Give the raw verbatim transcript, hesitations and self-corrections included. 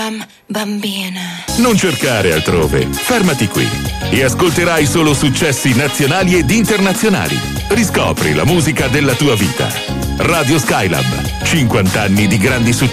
bam bambina. Non cercare altrove, fermati qui e ascolterai solo successi nazionali ed internazionali. Riscopri la musica della tua vita. Radio Skylab, cinquanta anni di grandi successi.